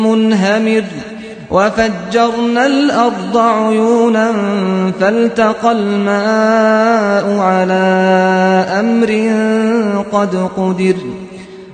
منهمر وفجرنا الأرض عيونا فالتقى الماء على أمر قد قدر